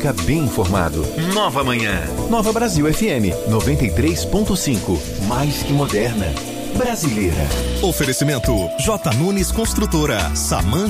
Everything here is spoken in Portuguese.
fica bem informado. Nova Manhã. Nova Brasil FM 93.5. Mais que moderna. Brasileira. Oferecimento J. Nunes Construtora, Saman